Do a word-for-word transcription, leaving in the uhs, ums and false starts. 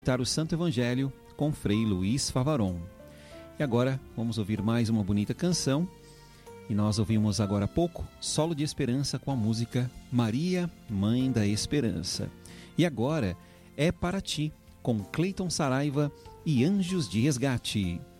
O Santo Evangelho com Frei Luiz Favaron. E agora vamos ouvir mais uma bonita canção. E nós ouvimos agora há pouco Solo de Esperança com a música Maria, Mãe da Esperança. E agora É Para Ti, com Cleiton Saraiva e Anjos de Resgate.